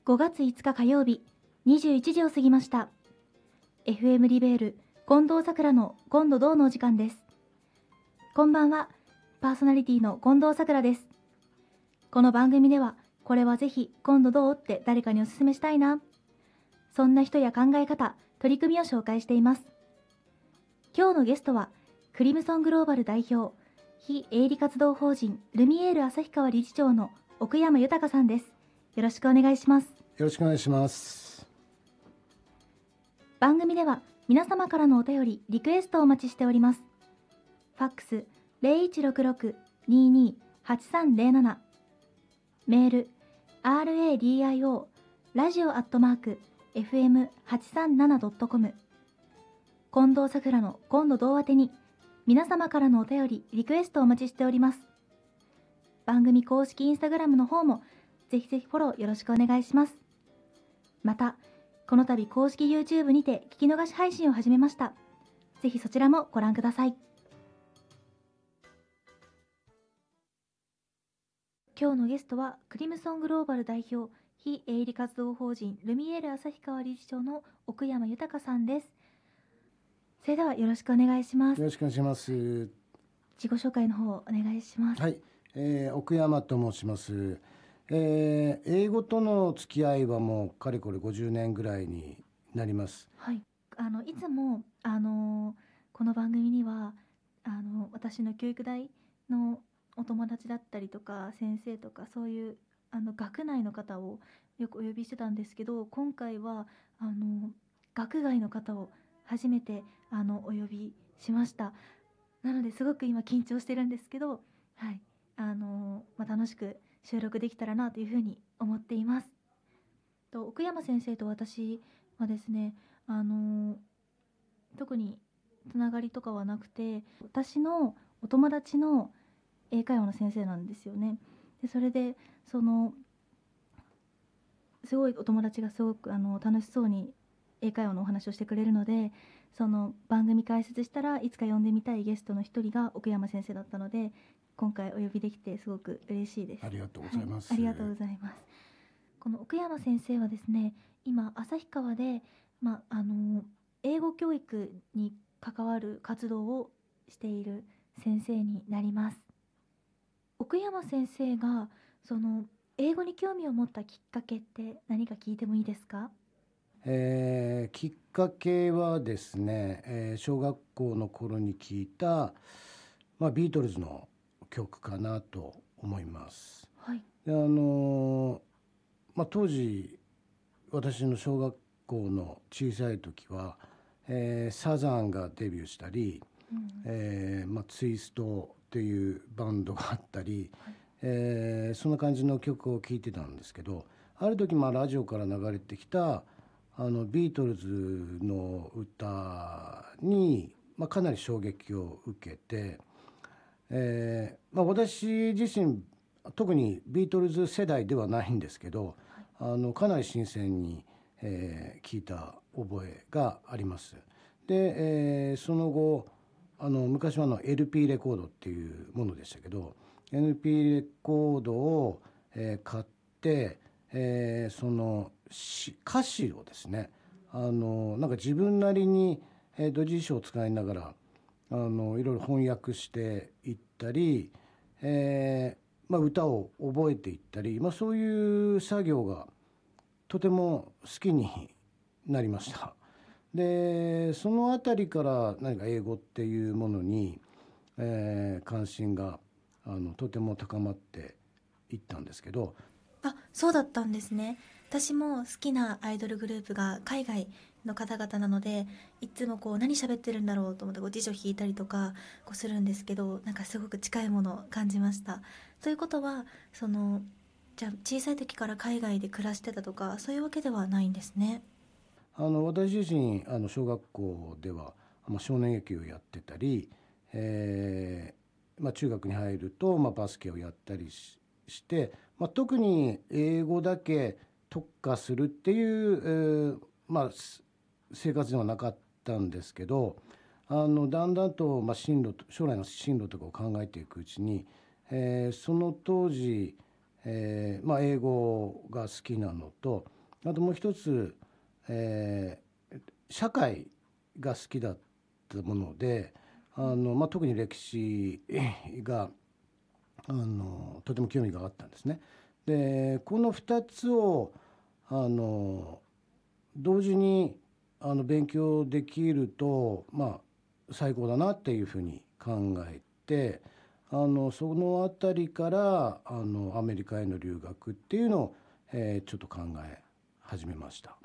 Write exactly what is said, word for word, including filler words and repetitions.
ごがついつか火曜日にじゅういちじを過ぎました。 エフエム リベール近藤さくらの今度どうのお時間です。こんばんは、パーソナリティの近藤さくらです。この番組ではこれはぜひ今度どうって誰かにおすすめしたいな、そんな人や考え方、取り組みを紹介しています。今日のゲストはクリムソングローバル代表、非営利活動法人ルミエール旭川理事長の奥山豊さんです。よろしくお願いします。 よろしくお願いします。 番組では皆様からのお便り、リクエストをお待ちしております。ファックス ゼロいちろくろく にーにー はちさんゼロなな、メール アールエーディーアイオー ラジオアットマーク エフエムはちさんななドットコム、 近藤さくらの今度どう宛てに皆様からのお便り、リクエストをお待ちしております。番組公式インスタグラムの方もぜひぜひフォローよろしくお願いします。またこの度公式 YouTube にて聞き逃し配信を始めました。ぜひそちらもご覧ください。今日のゲストはクリムソングローバル代表、非営利活動法人ルミエール旭川理事長の奥山豊さんです。それではよろしくお願いします。 よろしくお願いします。 自己紹介の方お願いします。 はい、えー、奥山と申します。えー、英語との付き合いはもうかれこれごじゅうねんぐらいになります。 はい、あのいつもあのこの番組にはあの私の教育大のお友達だったりとか先生とかそういうあの学内の方をよくお呼びしてたんですけど、今回はあの学外の方を初めてあのお呼びしました。なのですごく今緊張してるんですけど、はい、あのまあ、楽しく収録できたらなというふうに思っています。と奥山先生と私はですね、あの特につながりとかはなくて、私のお友達の英会話の先生なんですよね。でそれでそのすごいお友達がすごくあの楽しそうに英会話のお話をしてくれるので、その番組開設したらいつか呼んでみたいゲストの一人が奥山先生だったので、今回お呼びできてすごく嬉しいです。 ありがとうございます。 はい、ありがとうございます。この奥山先生はですね、今旭川で、まあ、あの英語教育に関わる活動をしている先生になります。奥山先生がその英語に興味を持ったきっかけって何か聞いてもいいですか？ えー、きっかけはですね、えー、小学校の頃に聞いた、まあ、ビートルズの曲かなと思います。 はい。 であのーまあ、当時私の小学校の小さい時は、えー、サザンがデビューしたり、 うんえーまあ、ツイストっていうバンドがあったり、 はい、 えーそんな感じの曲を聴いてたんですけど、ある時まあラジオから流れてきたあのビートルズの歌に、まあ、かなり衝撃を受けて、えーまあ、私自身特にビートルズ世代ではないんですけど、あのかなり新鮮に、えー聞いた覚えがあります。で、えーその後あの昔はあの エルピー レコードっていうものでしたけど、 エルピー レコードを、えー買って、えーそのし歌詞をですね、あのなんか自分なりに、えー、同時辞書を使いながらあのいろいろ翻訳していったり、えーまあ、歌を覚えていったり、まあ、そういう作業がとても好きになりました。でそのあたりから何か英語っていうものに、えー関心があのとても高まっていったんですけど。 あ、そうだったんですね。私も好きなアイドルグループが海外の方々なので、いつもこう何喋ってるんだろうと思ってこう辞書引いたりとかこうするんですけど、なんかすごく近いものを感じました。ということは、そのじゃあ小さい時から海外で暮らしてたとかそういうわけではないんですね。 あの私自身あの小学校では、まあ、少年野球をやってたり、えーまあ、中学に入ると、まあ、バスケをやったり し, して、まあ、特に英語だけ特化するっていう、えーまあ、す生活ではなかったんですけど、あのだんだんと、まあ、進路と将来の進路とかを考えていくうちに、えーその当時、 えーまあ、英語が好きなのと、あともう一つ、えー社会が好きだったもので、あの、まあ、特に歴史があのとても興味があったんですね。でこのふたつをあの同時にあの勉強できると、まあ、最高だなっていうふうに考えて、あのそのあたりからあのアメリカへの留学っていうのを、えーちょっと考え始めました。